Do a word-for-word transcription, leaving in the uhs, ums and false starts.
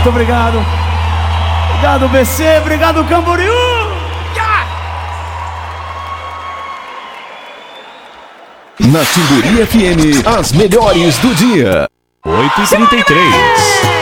Muito obrigado. Obrigado, B C. Obrigado, Camboriú. Na Timbury F M, as melhores do dia. oito e trinta e três.